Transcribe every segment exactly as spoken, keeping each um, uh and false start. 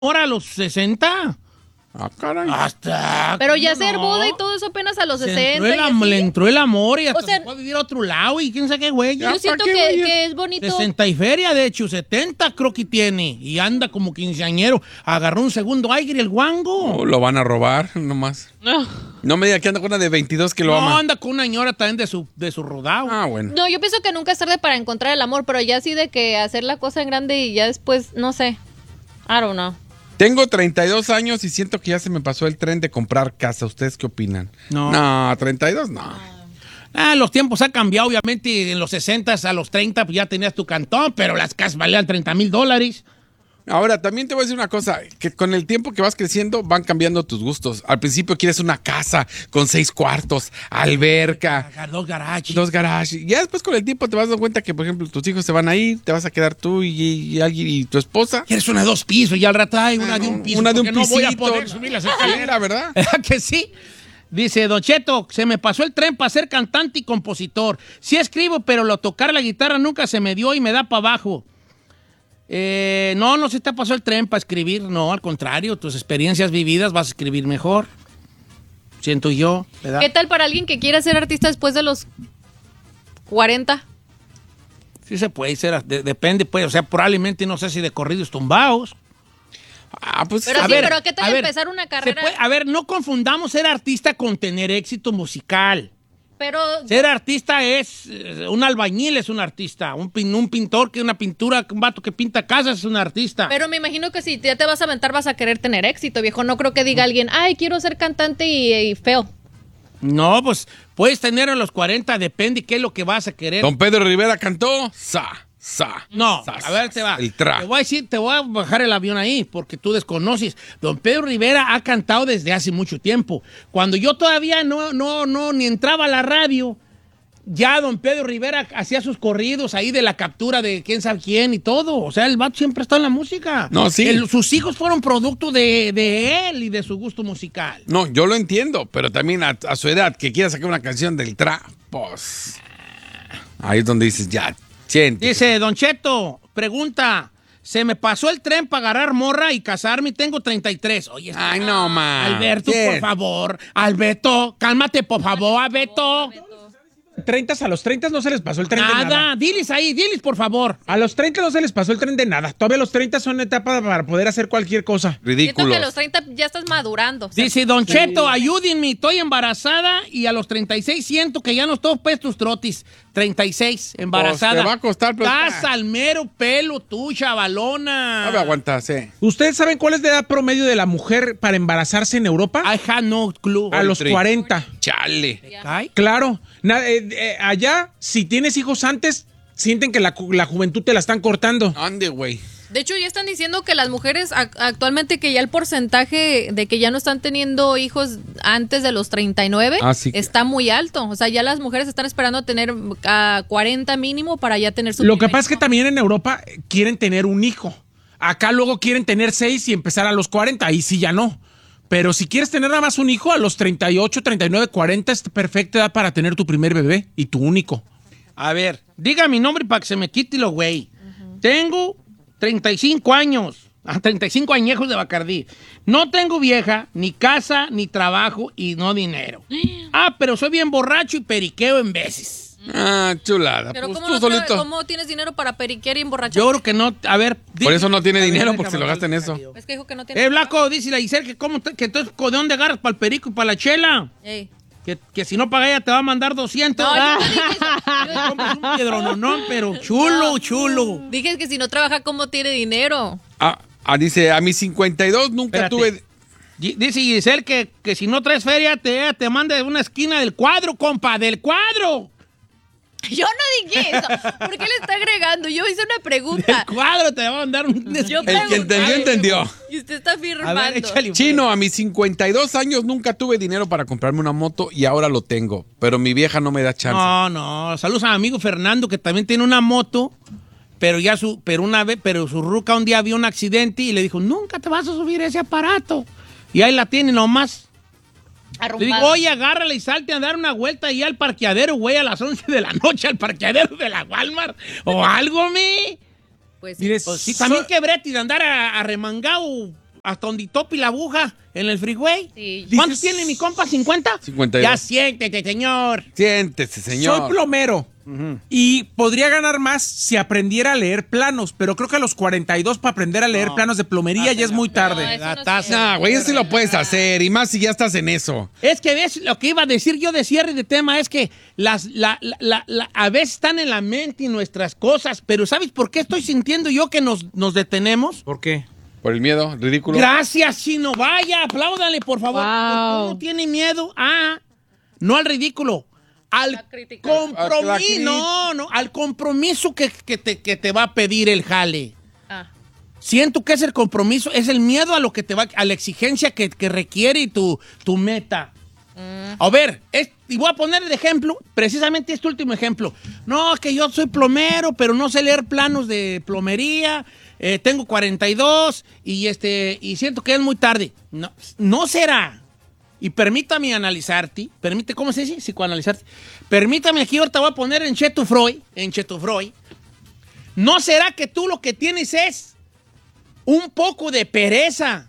ahora a los sesenta. Ah, caray. Hasta. Pero ya hacer no? boda y todo eso apenas a los Se sesenta. entró el, y am- así. le entró el amor y hasta O sea, se fue a vivir a otro lado y quién sabe qué güey. Yo siento que, que es bonito. sesenta y feria, de hecho, setenta creo que tiene. Y anda como quinceañero. Agarró un segundo aire el guango. Oh, lo van a robar, nomás. No. No me diga que anda con una de veintidós que lo No, ama. anda con una señora también de su, de su rodado. Ah, bueno. No, yo pienso que nunca es tarde para encontrar el amor, pero ya así de que hacer la cosa en grande y ya después, no sé. I don't know. Tengo treinta y dos años y siento que ya se me pasó el tren de comprar casa. ¿Ustedes qué opinan? No. No, treinta y dos no. Ah, los tiempos han cambiado, obviamente. En los sesenta a los treinta pues ya tenías tu cantón, pero las casas valían treinta mil dólares. Ahora, también te voy a decir una cosa, que con el tiempo que vas creciendo van cambiando tus gustos. Al principio quieres una casa con seis cuartos, alberca, Dos garajes. dos garajes. Ya después con el tiempo te vas dando cuenta que, por ejemplo, tus hijos se van a ir, te vas a quedar tú y, y alguien y tu esposa. Quieres una de dos pisos y al rato hay una de un piso. Una de un porque no voy a pisito. poder subir las escaleras. ¿Verdad? ¿Verdad que sí? Dice, Don Cheto, se me pasó el tren para ser cantante y compositor. Sí escribo, pero lo tocar la guitarra nunca se me dio y me da para abajo. Eh, no, no se te pasó el tren para escribir. No, al contrario, tus experiencias vividas vas a escribir mejor. Siento yo, ¿verdad? ¿Qué tal para alguien que quiera ser artista después de los cuarenta? Sí se puede ser, de- depende, pues, o sea, probablemente no sé si de corridos tumbados. Ah, pues Pero A sí, ver, pero ¿qué tal a ver, empezar una Se carrera? puede- a ver, no confundamos ser artista con tener éxito musical. Pero Ser artista es, eh, un albañil es un artista, un, pin- un pintor que una pintura, un vato que pinta casas es un artista. Pero me imagino que si ya te vas a aventar vas a querer tener éxito, viejo. No creo que diga alguien, ay, quiero ser cantante y, y feo. No, pues puedes tener a los cuarenta, depende qué es lo que vas a querer. Don Pedro Rivera cantó sa, sa. No, sa, a ver, te va. El tra. Te voy a decir, te voy a bajar el avión ahí, porque tú desconoces. Don Pedro Rivera ha cantado desde hace mucho tiempo. Cuando yo todavía no, no, no, ni entraba a la radio, ya don Pedro Rivera hacía sus corridos ahí de la captura de quién sabe quién y todo. O sea, el vato siempre está en la música. No, sí. El- sus hijos fueron producto de, de él y de su gusto musical. No, yo lo entiendo, pero también a, a su edad, que quiera sacar una canción del tra, pues. Ahí es donde dices, ya, siente. Dice, Don Cheto, pregunta, se me pasó el tren para agarrar morra y casarme y tengo treinta y tres. Oye, Ay, no, man. Alberto, por favor. Alberto, cálmate, por favor, Alberto. treinta a los treinta no se les pasó el tren de Nada, nada. diles ahí, diles, por favor. A los treinta no se les pasó el tren de nada. Todavía los treinta son una etapa para poder hacer cualquier cosa. Siento Ridículo. que a los treinta ya estás madurando. O sea, Dice, Don Cheto, ayúdenme, estoy embarazada y a los treinta y seis siento que ya no estoy pues tus trotis. treinta y seis, embarazada. Pues, te va a costar, pero- Estás al mero pelo tú, chavalona. No me aguantas, eh. ¿Ustedes saben cuál es la edad promedio de la mujer para embarazarse en Europa? I had no clue. A los cuarenta. Chale. Ay, Claro. Na- eh, eh, allá, si tienes hijos antes, sienten que la, cu- la juventud te la están cortando. Ande, güey. de hecho, ya están diciendo que las mujeres ac- actualmente que ya el porcentaje de que ya no están teniendo hijos antes de los treinta y nueve Ah, sí que- está muy alto. O sea, ya las mujeres están esperando a tener a cuarenta mínimo para ya tener su Lo que primer pasa es que hijo. también en Europa eh, quieren tener un hijo. Acá luego quieren tener seis y empezar a los cuarenta. Ahí sí ya no. Pero si quieres tener nada más un hijo, a los treinta y ocho, treinta y nueve, cuarenta es perfecta edad para tener tu primer bebé y tu único. a ver, diga mi nombre para que se me quite lo güey. Tengo treinta y cinco años, a treinta y cinco añejos de Bacardí. No tengo vieja, ni casa, ni trabajo y no dinero. Ah, pero soy bien borracho y periqueo en veces. Ah, chulada. Pero Pues ¿cómo, tú no solito. tra- ¿cómo tienes dinero para periquear y emborrachar? Yo creo que no, a ver. di- Por eso no tiene A ver, dinero, déjame porque se lo gasta en eso. Es que dijo que no tiene. Eh, Blanco, dice la Giselle que, cómo te- que entonces, ¿de dónde agarras para el perico y para la chela? Ey. Que, que si no paga ella te va a mandar doscientos. No, yo Ah, no dije eso. compras un piedrononón, pero chulo, chulo. Dije que si no trabaja, ¿cómo tiene dinero? Ah, ah, dice, a mis cincuenta y dos nunca Espérate. tuve... Gi- Dice Giselle que, que si no traes feria, te, te manda de una esquina del cuadro, compa, del cuadro. Yo no dije eso. ¿Por qué le está agregando? Yo hice una Del pregunta. cuadro te va a mandar un... Yo El que entendió, entendió. Y usted está A firmando. ver, échale. pues. Chino, a mis cincuenta y dos años nunca tuve dinero para comprarme una moto y ahora lo tengo. Pero mi vieja no me da chance. No, no. Saludos a mi amigo Fernando, que también tiene una moto, pero ya su, pero una vez, pero su ruca un día vio un accidente y le dijo, nunca te vas a subir ese aparato. Y ahí la tiene nomás. Le digo, Arrumbado. oye, agárrala y salte a dar una vuelta ahí al parqueadero, güey, a las once de la noche, al parqueadero de la Walmart, o algo, mi. Pues sí. Mire, Pues sí, so- también quebrete de andar a- arremangado hasta donde topi la aguja en el freeway. Sí. ¿Cuántos Dices- tiene mi compa? ¿cincuenta? cincuenta y dos. Ya siéntete, señor. Siéntese, señor. Soy plomero. Y podría ganar más si aprendiera a leer planos, pero creo que a los cuarenta y dos para aprender a leer No. planos de plomería ya es muy tarde. No, eso La no es taza. cierto. No, güey, eso sí lo puedes hacer. Y más si ya estás en eso. Es que ves, lo que iba a decir yo de cierre de tema es que las, la, la, la, la- a veces están en la mente y nuestras cosas, pero ¿sabes por qué estoy sintiendo yo que nos, nos detenemos? ¿Por qué? Por el miedo, ridículo. Gracias, Chino. Vaya, apláudale, por favor. Wow. Porque uno tiene miedo a, no al ridículo, al La crítica. A la compromiso. cri- No, no, al compromiso que, que, te, que te va a pedir el jale. Ah. Siento que es el compromiso, es el miedo a lo que te va, a la exigencia que, que requiere tu, tu meta. A ver, es- y voy a poner de ejemplo, precisamente este último ejemplo. No, que yo soy plomero, pero no sé leer planos de plomería. eh, tengo cuarenta y dos y este y siento que es muy tarde. No, no será. Y permítame analizarte, permite, ¿cómo se dice? Psicoanalizarte. Permítame aquí, ahorita voy a poner en Chetu Freud, en Chetu Freud. ¿No será que tú lo que tienes es un poco de pereza?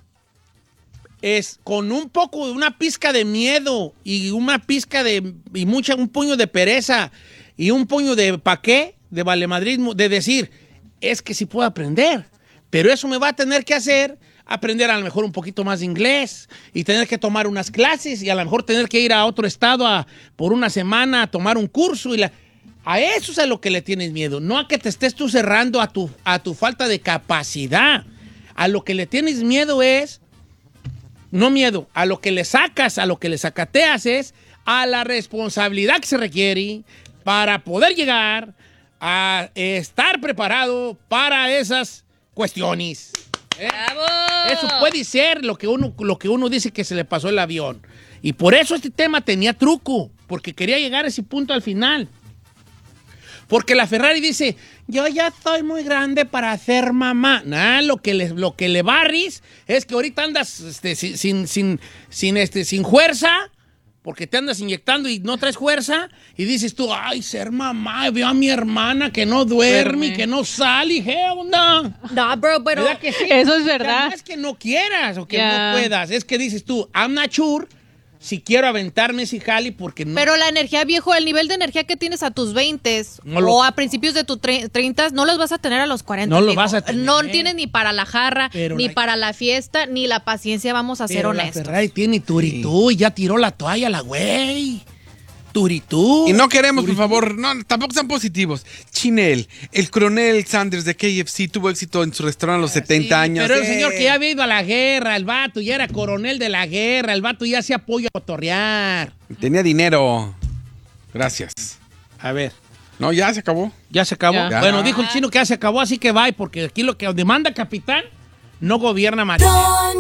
Es con un poco, una pizca de miedo y una pizca de, y mucha, un puño de pereza y un puño de ¿pa' qué? De valemadrismo, de decir, es que sí puedo aprender, pero eso me va a tener que hacer aprender a lo mejor un poquito más de inglés y tener que tomar unas clases y a lo mejor tener que ir a otro estado a, por una semana a tomar un curso y la... A eso es a lo que le tienes miedo, no a que te estés tú cerrando a tu, a tu falta de capacidad. A lo que le tienes miedo es, no miedo, a lo que le sacas, a lo que le sacateas es a la responsabilidad que se requiere para poder llegar a estar preparado para esas cuestiones. ¿Eh? ¡Bravo! Eso puede ser lo que, uno, lo que uno dice que se le pasó el avión. Y por eso este tema tenía truco, porque quería llegar a ese punto al final. Porque la Ferrari dice, yo ya estoy muy grande para ser mamá. Nah, lo que le, lo que le barris es que ahorita andas este, sin, sin, sin, sin, este, sin fuerza, porque te andas inyectando y no traes fuerza, y dices tú, ay, ser mamá, veo a mi hermana que no duerme, Duerme. que no sale, y ¿qué onda? No, bro, pero ¿Verdad que sí? Eso es O sea, verdad. no es que no quieras o que Ya. no puedas, es que dices tú, I'm not sure si quiero aventarme ese jali porque no. Pero la energía, viejo, el nivel de energía que tienes a tus veinte No lo- o a principios de tus treinta, no los vas a tener a los cuarenta. No los viejo. vas a tener. No tienes ni para la jarra, Pero ni la- para la fiesta, ni la paciencia, vamos a ser Pero la honestos. Ferrari tiene turitú y ya tiró la toalla la güey. Turitú. Y no queremos, por favor, no, tampoco sean positivos. Chinel, el coronel Sanders de K F C tuvo éxito en su restaurante a los setenta Sí, años. Pero el Eh. señor que ya había ido a la guerra, el vato ya era coronel de la guerra, el vato ya se apoya a cotorrear. Tenía dinero. Gracias. A ver. No, ya se acabó. ¿Ya se acabó? Ya. Bueno, dijo el chino que ya se acabó, así que bye, porque aquí lo que demanda capitán no gobierna marinero.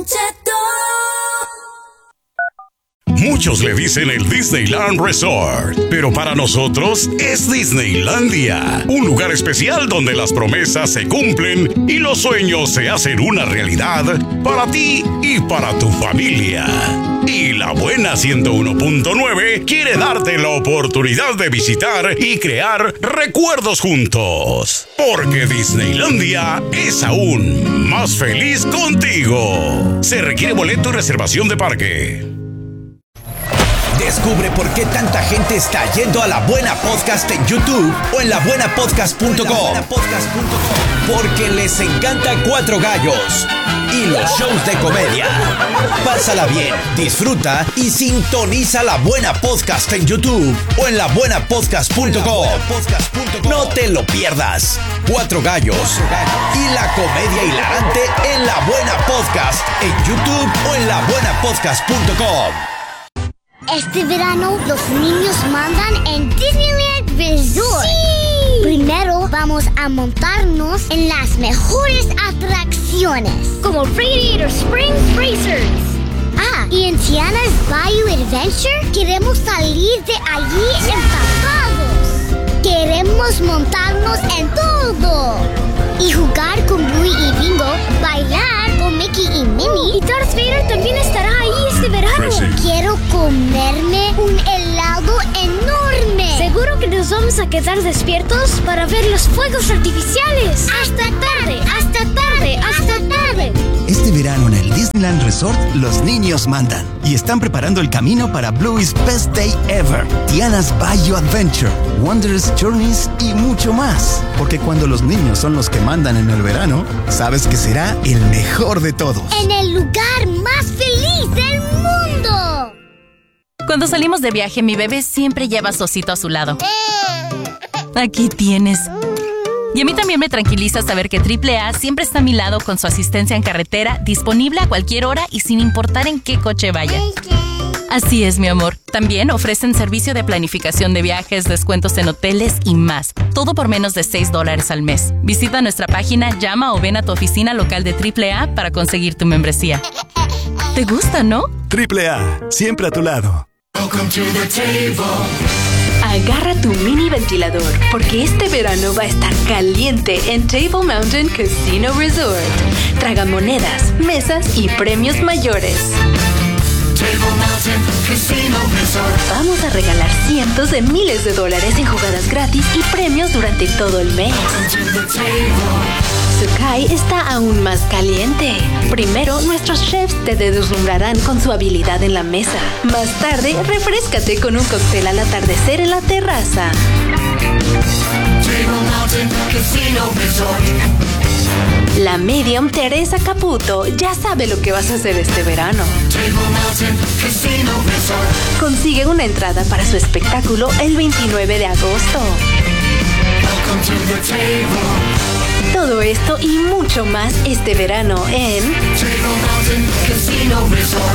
Muchos le dicen el Disneyland Resort, pero para nosotros es Disneylandia, un lugar especial donde las promesas se cumplen y los sueños se hacen una realidad para ti y para tu familia. Y La Buena ciento uno punto nueve quiere darte la oportunidad de visitar y crear recuerdos juntos, porque Disneylandia es aún más feliz contigo. Se requiere boleto y reservación de parque. Descubre por qué tanta gente está yendo a La Buena Podcast en YouTube o en la buena podcast punto com. Porque les encanta Cuatro Gallos y los shows de comedia. Pásala bien, disfruta y sintoniza La Buena Podcast en YouTube o en la buena podcast punto com. No te lo pierdas. Cuatro Gallos y la comedia hilarante en La Buena Podcast en YouTube o en la buena podcast punto com. Este verano los niños mandan en Disneyland Resort. ¡Sí! Primero vamos a montarnos en las mejores atracciones, como Radiator Springs Racers. Ah, y en Tiana's Bayou Adventure queremos salir de allí empapados. Queremos montarnos en todo y jugar con Bluey y Bingo, bailar con Mickey y Minnie. Y Darth Vader también estará ahí este verano. Quiero comerme un helado enorme. Seguro que nos vamos vamos a quedar despiertos para ver los fuegos artificiales. Hasta tarde, hasta tarde, hasta tarde. Este verano en el Disneyland Resort, los niños mandan y están preparando el camino para Bluey's Best Day Ever, Tiana's Bayou Adventure, Wondrous Journeys y mucho más. Porque cuando los niños son los que mandan en el verano, sabes que será el mejor de todos. En el lugar más feliz del mundo. Cuando salimos de viaje, mi bebé siempre lleva a su osito a su lado. Aquí tienes. Y a mí también me tranquiliza saber que triple A siempre está a mi lado con su asistencia en carretera, disponible a cualquier hora y sin importar en qué coche vaya. Así es, mi amor. También ofrecen servicio de planificación de viajes, descuentos en hoteles y más. Todo por menos de seis dólares al mes. Visita nuestra página, llama o ven a tu oficina local de triple A para conseguir tu membresía. ¿Te gusta, no? triple A, siempre a tu lado. Agarra tu mini ventilador, porque este verano va a estar caliente en Table Mountain Casino Resort. Traga monedas, mesas y premios mayores. Vamos a regalar cientos de miles de dólares en jugadas gratis y premios durante todo el mes. Sukai está aún más caliente. Primero, nuestros chefs te deslumbrarán con su habilidad en la mesa. Más tarde, refréscate con un cóctel al atardecer en la terraza. La medium Teresa Caputo ya sabe lo que vas a hacer este verano. Consigue una entrada para su espectáculo el veintinueve de agosto. Todo esto y mucho más este verano en Table Mountain Casino Resort.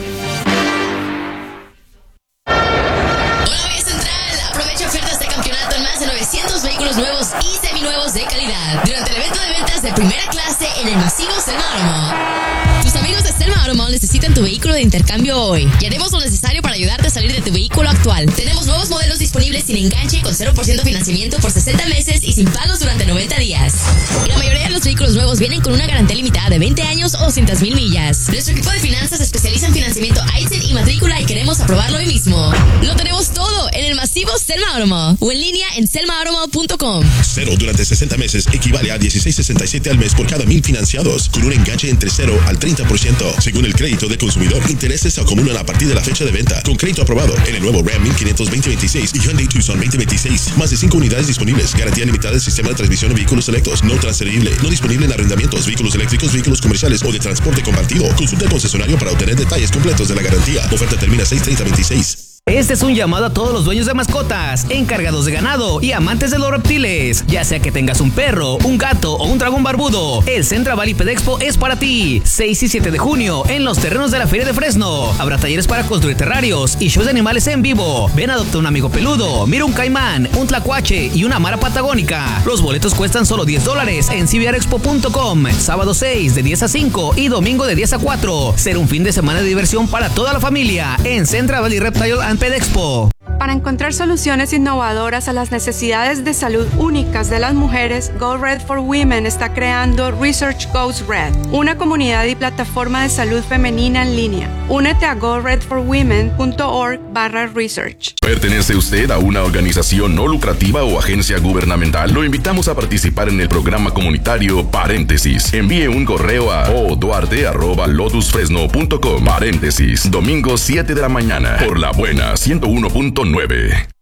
Hola, Vía Central. Aprovecha ofertas de campeonato en más de novecientos vehículos nuevos y seminuevos de calidad durante el evento de ventas de primera clase en el masivo Selma Automall. Tus amigos de Selma Automall necesitan tu vehículo de intercambio hoy y haremos lo necesario para ayudarte a salir de tu vehículo actual. Tenemos nuevos modelos disponibles sin enganche, con cero por ciento financiamiento por sesenta meses y sin pagos durante noventa días. Y la mayoría de los vehículos nuevos vienen con una garantía limitada de veinte años o doscientas mil millas. Nuestro equipo de finanzas se especializa en financiamiento I T I N y matrícula y queremos aprobarlo hoy mismo. Lo tenemos todo en el masivo Selma Automall o en línea en selma automall punto com. Cero durante sesenta meses equivale a dieciséis sesenta y siete al mes por cada mil financiados, con un enganche entre cero al treinta por ciento. Según el crédito de consumidor, intereses se acumulan a partir de la fecha de venta. Con crédito aprobado en el nuevo Ram mil quinientos veinte veintiséis y Hyundai Tucson veinte veintiséis. Más de cinco unidades disponibles. Garantía limitada del sistema de transmisión de vehículos selectos. No transferible. No disponible en arrendamientos, vehículos eléctricos, vehículos comerciales o de transporte compartido. Consulta al concesionario para obtener detalles completos de la garantía. Oferta termina seis treinta veintiséis. Este es un llamado a todos los dueños de mascotas, encargados de ganado y amantes de los reptiles. Ya sea que tengas un perro, un gato o un dragón barbudo, el Central Valley Pet Expo es para ti. seis y siete de junio en los terrenos de la Feria de Fresno. Habrá talleres para construir terrarios y shows de animales en vivo. Ven, adopta un amigo peludo, mira un caimán, un tlacuache y una mara patagónica. Los boletos cuestan solo diez dólares en c v r expo punto com. Sábado seis de diez a cinco y domingo de diez a cuatro. Será un fin de semana de diversión para toda la familia en Central Valley Reptile and Pet Expo. Para encontrar soluciones innovadoras a las necesidades de salud únicas de las mujeres, Go Red for Women está creando Research Goes Red, una comunidad y plataforma de salud femenina en línea. Únete a go red for women punto org barra research. ¿Pertenece usted a una organización no lucrativa o agencia gubernamental? Lo invitamos a participar en el programa comunitario Paréntesis. Envíe un correo a o duarte arroba lotus fresno punto com. Paréntesis, domingo siete de la mañana, por La Buena ciento uno punto nueve.